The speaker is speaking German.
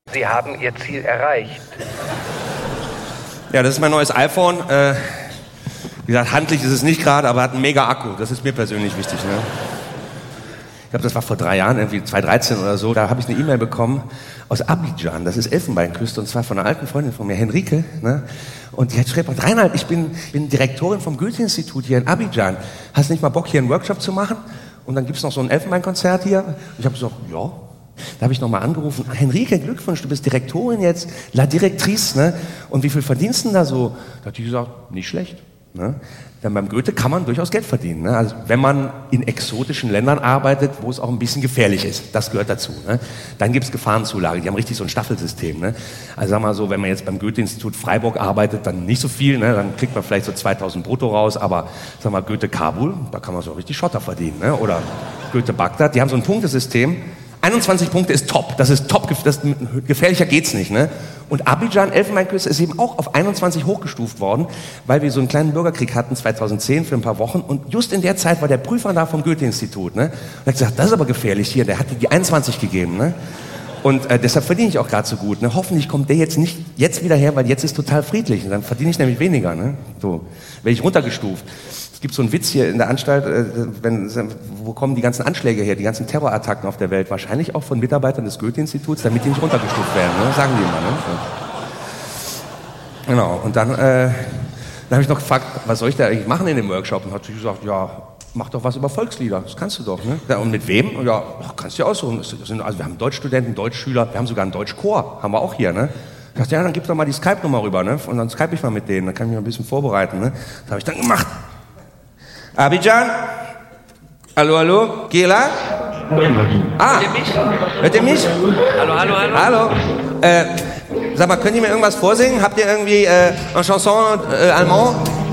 Sie haben Ihr Ziel erreicht. Ja, das ist mein neues iPhone. Wie gesagt, handlich ist es nicht gerade, aber hat einen mega Akku. Das ist mir persönlich wichtig. Ne? Ich glaube, das war vor 3 Jahren, irgendwie 2013 oder so. Da habe ich eine E-Mail bekommen aus Abidjan. Das ist Elfenbeinküste und zwar von einer alten Freundin von mir, Henrike. Ne? Und die hat geschrieben, Reinhard, ich bin Direktorin vom Goethe-Institut hier in Abidjan. Hast du nicht mal Bock, hier einen Workshop zu machen? Und dann gibt es noch so ein Elfenbeinkonzert hier. Und ich habe gesagt, ja. Da habe ich nochmal angerufen, Henrike, Glückwunsch, du bist Direktorin jetzt, La Directrice, ne? Und wie viel verdienst du denn da so? Da hat die gesagt, nicht schlecht. Ne? Denn beim Goethe kann man durchaus Geld verdienen. Ne? Also wenn man in exotischen Ländern arbeitet, wo es auch ein bisschen gefährlich ist, das gehört dazu. Ne? Dann gibt es Gefahrenzulage, die haben richtig so ein Staffelsystem. Ne? Also sag mal so, wenn man jetzt beim Goethe-Institut Freiburg arbeitet, dann nicht so viel, ne? Dann kriegt man vielleicht so 2000 brutto raus, aber sag mal Goethe Kabul, da kann man so richtig Schotter verdienen. Ne? Oder Goethe Bagdad, die haben so ein Punktesystem. 21 Punkte ist top, das ist top, gefährlicher geht's nicht, ne? Und Abidjan, Elfenbeinküste, ist eben auch auf 21 hochgestuft worden, weil wir so einen kleinen Bürgerkrieg hatten 2010 für ein paar Wochen und just in der Zeit war der Prüfer da vom Goethe-Institut, ne? Und er hat gesagt, das ist aber gefährlich hier, der hat die 21 gegeben, ne? Und deshalb verdiene ich auch gerade so gut, ne? Hoffentlich kommt der jetzt nicht jetzt wieder her, weil jetzt ist total friedlich und dann verdiene ich nämlich weniger, ne? So, werde ich runtergestuft. Es gibt so einen Witz hier in der Anstalt, wo kommen die ganzen Anschläge her, die ganzen Terrorattacken auf der Welt? Wahrscheinlich auch von Mitarbeitern des Goethe-Instituts, damit die nicht runtergestuft werden, ne? Sagen die immer. Ne? So. Genau, und dann habe ich noch gefragt, was soll ich da eigentlich machen in dem Workshop? Und hat sie gesagt, ja, mach doch was über Volkslieder, das kannst du doch. Ne? Ja, und mit wem? Ja, kannst du ja aussuchen. Also wir haben Deutschstudenten, Deutschschüler, wir haben sogar einen Deutschchor, haben wir auch hier. Ne? Ich dachte, ja, dann gib doch mal die Skype-Nummer rüber, ne? Und dann Skype ich mal mit denen, dann kann ich mich ein bisschen vorbereiten. Ne? Das habe ich dann gemacht. Abidjan? Hallo, hallo? Gela? Ah, hört ihr mich? Hallo. Sag mal, könnt ihr mir irgendwas vorsingen? Habt ihr irgendwie eine Chanson allemand?